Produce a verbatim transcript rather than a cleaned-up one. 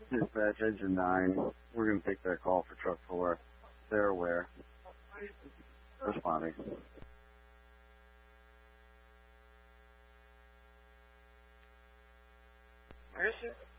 Dispatch engine nine. We're going to take that call for truck four. They're aware. Responding. Where is it?